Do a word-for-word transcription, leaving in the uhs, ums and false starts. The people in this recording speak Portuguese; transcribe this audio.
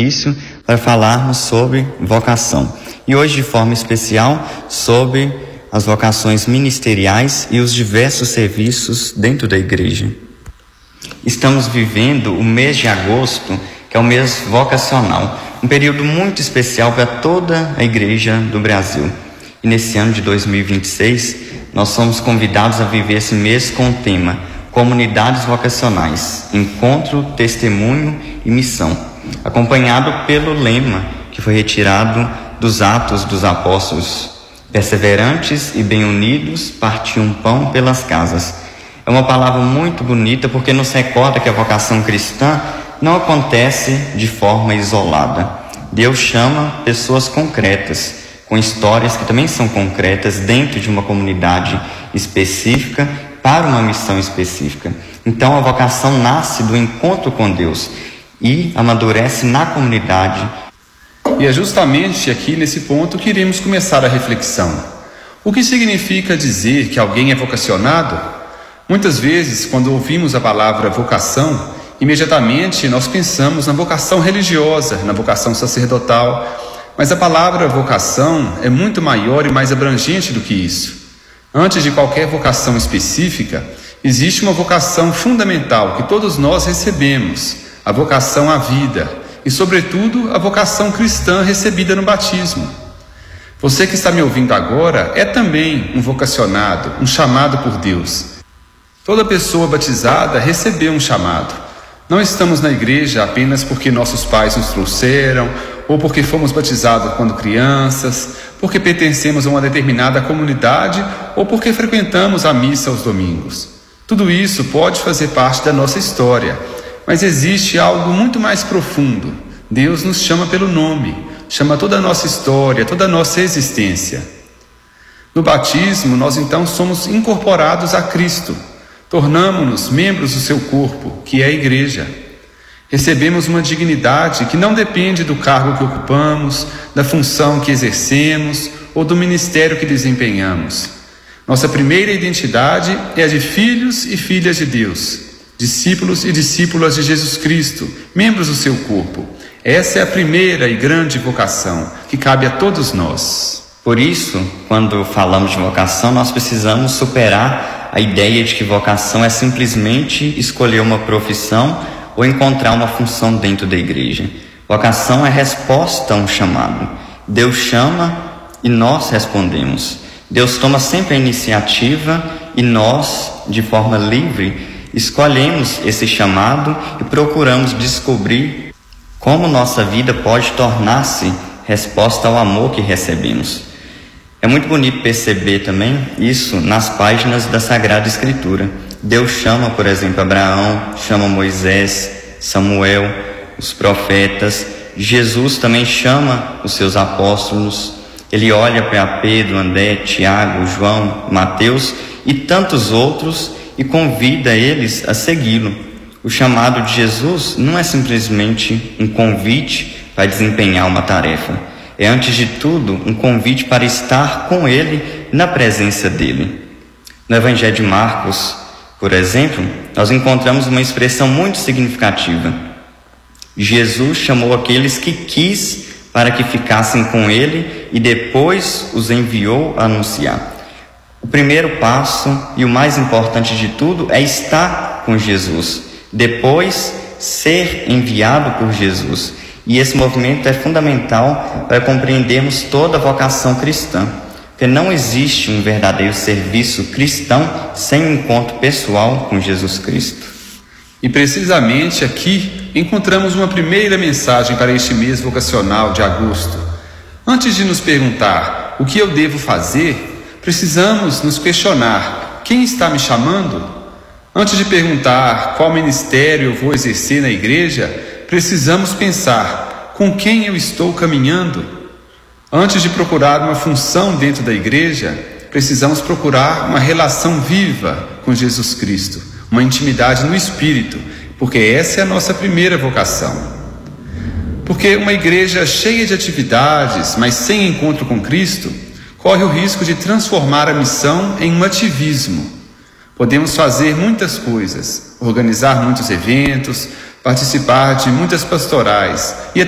propício para falarmos sobre vocação. E hoje, de forma especial, sobre as vocações ministeriais e os diversos serviços dentro da igreja. Estamos vivendo o mês de agosto, que é o mês vocacional, um período muito especial para toda a igreja do Brasil. E nesse ano de dois mil e vinte e seis, nós somos convidados a viver esse mês com o tema Comunidades Vocacionais, Encontro, Testemunho e Missão, acompanhado pelo lema que foi retirado dos Atos dos Apóstolos: perseverantes e bem unidos, partiam pão pelas casas. É uma palavra muito bonita porque nos recorda que a vocação cristã não acontece de forma isolada. Deus chama pessoas concretas, com histórias que também são concretas dentro de uma comunidade específica, para uma missão específica. Então a vocação nasce do encontro com Deus e amadurece na comunidade. E é justamente aqui nesse ponto que iremos começar a reflexão. O que significa dizer que alguém é vocacionado? Muitas vezes, quando ouvimos a palavra vocação, imediatamente nós pensamos na vocação religiosa, na vocação sacerdotal, mas a palavra vocação é muito maior e mais abrangente do que isso. Antes de qualquer vocação específica, existe uma vocação fundamental que todos nós recebemos, a vocação à vida e, sobretudo, a vocação cristã recebida no batismo. Você que está me ouvindo agora é também um vocacionado, um chamado por Deus. Toda pessoa batizada recebeu um chamado. Não estamos na igreja apenas porque nossos pais nos trouxeram, ou porque fomos batizados quando crianças, porque pertencemos a uma determinada comunidade, ou porque frequentamos a missa aos domingos. Tudo isso pode fazer parte da nossa história, mas existe algo muito mais profundo. Deus nos chama pelo nome, chama toda a nossa história, toda a nossa existência. No batismo, nós então somos incorporados a Cristo, tornamo-nos membros do seu corpo, que é a igreja. Recebemos uma dignidade que não depende do cargo que ocupamos, da função que exercemos ou do ministério que desempenhamos. Nossa primeira identidade é a de filhos e filhas de Deus, discípulos e discípulas de Jesus Cristo, membros do seu corpo. Essa é a primeira e grande vocação que cabe a todos nós. Por isso, quando falamos de vocação, nós precisamos superar a ideia de que vocação é simplesmente escolher uma profissão ou encontrar uma função dentro da igreja. Vocação é resposta a um chamado. Deus chama e nós respondemos. Deus toma sempre a iniciativa e nós, de forma livre, escolhemos esse chamado e procuramos descobrir como nossa vida pode tornar-se resposta ao amor que recebemos. É muito bonito perceber também isso nas páginas da Sagrada Escritura. Deus chama, por exemplo, Abraão, chama Moisés, Samuel, os profetas. Jesus também chama os seus apóstolos. Ele olha para Pedro, André, Tiago, João, Mateus e tantos outros e convida eles a segui-lo. O chamado de Jesus não é simplesmente um convite para desempenhar uma tarefa. É, antes de tudo, um convite para estar com Ele, na presença dEle. No Evangelho de Marcos, por exemplo, nós encontramos uma expressão muito significativa. Jesus chamou aqueles que quis para que ficassem com Ele e depois os enviou a anunciar. O primeiro passo e o mais importante de tudo é estar com Jesus, depois ser enviado por Jesus. E esse movimento é fundamental para compreendermos toda a vocação cristã, porque não existe um verdadeiro serviço cristão sem um encontro pessoal com Jesus Cristo. E precisamente aqui encontramos uma primeira mensagem para este mês vocacional de agosto. Antes de nos perguntar o que eu devo fazer, precisamos nos questionar: quem está me chamando? Antes de perguntar qual ministério eu vou exercer na igreja, precisamos pensar: com quem eu estou caminhando? Antes de procurar uma função dentro da igreja, precisamos procurar uma relação viva com Jesus Cristo, uma intimidade no Espírito, porque essa é a nossa primeira vocação. Porque uma igreja cheia de atividades, mas sem encontro com Cristo, corre o risco de transformar a missão em um ativismo. Podemos fazer muitas coisas, organizar muitos eventos, participar de muitas pastorais e